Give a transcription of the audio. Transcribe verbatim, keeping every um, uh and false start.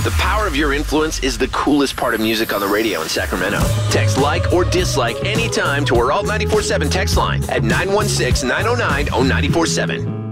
The power of your influence is the coolest part of music on the radio in Sacramento. Text like or dislike anytime to our Alt nine four seven text line at nine one six, nine oh nine, oh nine four seven.